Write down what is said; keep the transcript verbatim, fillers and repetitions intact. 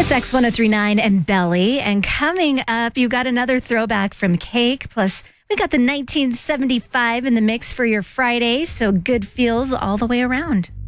It's X one oh three nine and Belly. And coming up, you got another throwback from Cake. Plus, we got the nineteen seventy-five in the mix for your Friday. So good feels all the way around.